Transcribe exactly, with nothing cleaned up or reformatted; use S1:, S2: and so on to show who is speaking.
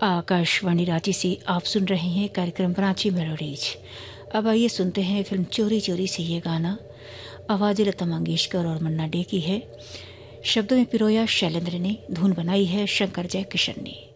S1: आकाशवाणी रांची से आप सुन रहे हैं कार्यक्रम रांची मेलोडीज। अब आइए सुनते हैं फिल्म चोरी चोरी से ये गाना। आवाज़ लता मंगेशकर और मन्ना डे की है, शब्दों में पिरोया शैलेंद्र ने, धुन बनाई है शंकर जयकिशन ने।